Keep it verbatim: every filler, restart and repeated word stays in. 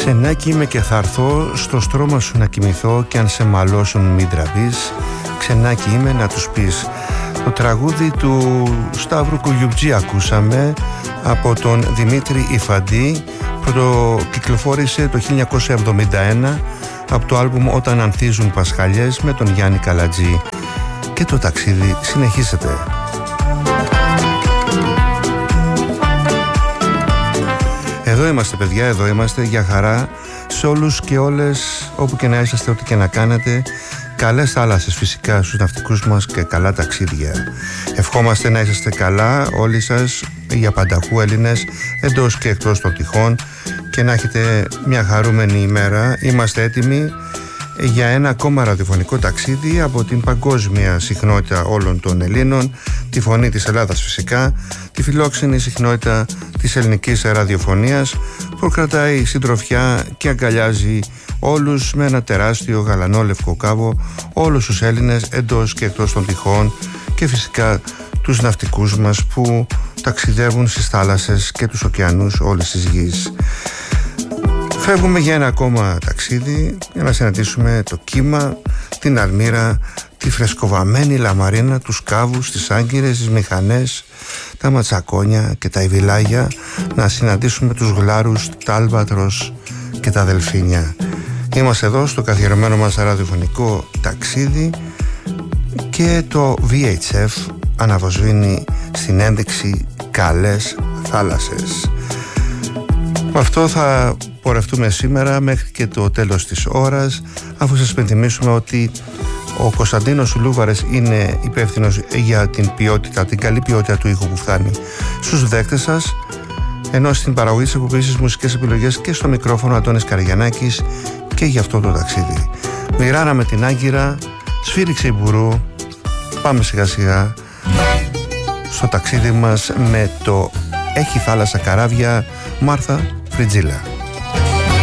Ξενάκι είμαι και θα έρθω στο στρώμα σου να κοιμηθώ και αν σε μαλώσουν μην τραβείς. Ξενάκι είμαι να τους πεις. Το τραγούδι του Σταύρου Κουγιουτζή ακούσαμε από τον Δημήτρη Ιφαντή. Πρωτοκυκλοφόρησε το χίλια εννιακόσια εβδομήντα ένα από το άλμπουμ Όταν ανθίζουν Πασχαλιές με τον Γιάννη Καλατζή. Και το ταξίδι συνεχίζεται. Εδώ είμαστε παιδιά, εδώ είμαστε για χαρά σε όλους και όλες, όπου και να είσαστε, ό,τι και να κάνετε. Καλές θάλασσες φυσικά στους ναυτικούς μας και καλά ταξίδια. Ευχόμαστε να είσαστε καλά όλοι σας, για πανταχού Έλληνες, εντός και εκτός των τυχών, και να έχετε μια χαρούμενη ημέρα. Είμαστε έτοιμοι για ένα ακόμα ραδιοφωνικό ταξίδι από την παγκόσμια συχνότητα όλων των Ελλήνων, τη φωνή της Ελλάδας φυσικά, τη φιλόξενη συχνότητα της ελληνικής ραδιοφωνίας, που κρατάει συντροφιά και αγκαλιάζει όλους με ένα τεράστιο γαλανό λευκό κάβο, όλους τους Έλληνες εντός και εκτός των τυχών, και φυσικά τους ναυτικούς μας που ταξιδεύουν στις θάλασσες και τους ωκεανούς όλης της γης. Φεύγουμε για ένα ακόμα ταξίδι για να συναντήσουμε το κύμα, την αλμύρα, τη φρεσκοβαμένη λαμαρίνα, τους κάβους, τις άγκυρες, τις μηχανές, τα ματσακόνια και τα ιβιλάγια, να συναντήσουμε τους γλάρους, τα άλβατρος και τα δελφίνια. Είμαστε εδώ στο καθιερωμένο μας ραδιοφωνικό ταξίδι και το βι έιτς εφ αναβοσβήνει στην ένδειξη καλές θάλασσες. Με αυτό θα πορευτούμε σήμερα μέχρι και το τέλος της ώρας, αφού σας πενθυμίσουμε ότι ο Κωνσταντίνος Λούβαρες είναι υπεύθυνος για την ποιότητα, την καλή ποιότητα του ήχου που φτάνει στους δέκτες σας, ενώ στην παραγωγή της εκπομπής, στις μουσικές επιλογές και στο μικρόφωνο Αντώνης Καραγιαννάκης, και για αυτό το ταξίδι. Μοιράνα με την Άγκυρα, σφύριξε η Μπουρού, πάμε σιγά σιγά στο ταξίδι μας με το «Έχει θάλασσα καράβια» Μάρθα Φριτζίλα.